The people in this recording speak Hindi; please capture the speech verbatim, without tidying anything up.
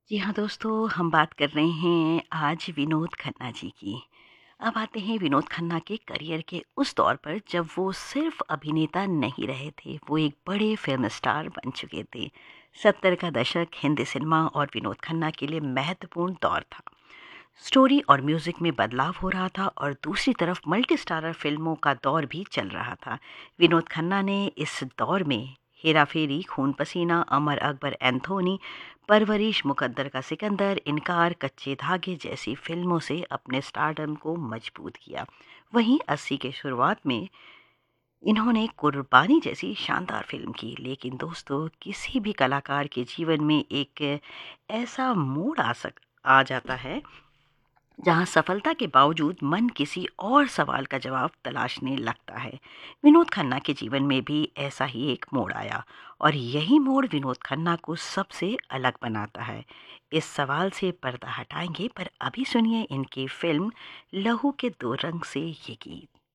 जी हाँ दोस्तों, हम बात कर रहे हैं आज विनोद खन्ना जी की। अब आते हैं विनोद खन्ना के करियर के उस दौर पर जब वो सिर्फ अभिनेता नहीं रहे थे, वो एक बड़े फ़िल्म स्टार बन चुके थे। सत्तर का दशक हिंदी सिनेमा और विनोद खन्ना के लिए महत्वपूर्ण दौर था। स्टोरी और म्यूज़िक में बदलाव हो रहा था और दूसरी तरफ मल्टी स्टारर फ़िल्मों का दौर भी चल रहा था। विनोद खन्ना ने इस दौर में हेरा-फेरी, खून पसीना, अमर अकबर एंथोनी, परवरिश, मुकद्दर का सिकंदर, इनकार, कच्चे धागे जैसी फ़िल्मों से अपने स्टारडम को मजबूत किया। वहीं अस्सी के शुरुआत में इन्होंने कुर्बानी जैसी शानदार फ़िल्म की। लेकिन दोस्तों, किसी भी कलाकार के जीवन में एक ऐसा मोड़ आ सक आ जाता है जहां सफलता के बावजूद मन किसी और सवाल का जवाब तलाशने लगता है। विनोद खन्ना के जीवन में भी ऐसा ही एक मोड़ आया और यही मोड़ विनोद खन्ना को सबसे अलग बनाता है। इस सवाल से पर्दा हटाएंगे, पर अभी सुनिए इनकी फिल्म लहू के दो रंग से ये गीत।